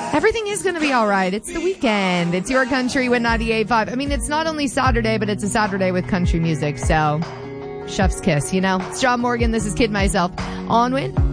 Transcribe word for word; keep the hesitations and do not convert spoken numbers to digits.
Everything is going to be all right. It's the weekend. It's your country with ninety-eight point five. I mean, it's not only Saturday, but it's a Saturday with country music. So, chef's kiss, you know. It's John Morgan. This is Kid Myself on Win.